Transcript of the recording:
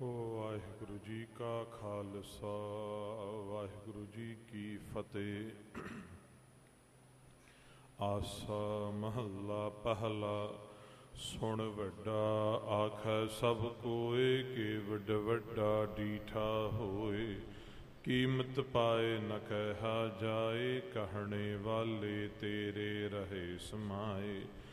ਵਾਹਿਗੁਰੂ ਜੀ ਕਾ ਖਾਲਸਾ ਵਾਹਿਗੁਰੂ ਜੀ ਕੀ ਫਤਿਹ। ਆਸਾ ਮਹੱਲਾ ਪਹਿਲਾ। ਸੁਣ ਵੱਡਾ ਆਖੈ ਸਭ ਕੋਇ, ਕਿ ਵੱਡ ਵੱਡਾ ਡੀਠਾ ਹੋਏ। ਕੀਮਤ ਪਾਏ ਨ ਕਹਿਆ ਜਾਏ, ਕਹਿਣੇ ਵਾਲੇ ਤੇਰੇ ਰਹੇ ਸਮਾਏ।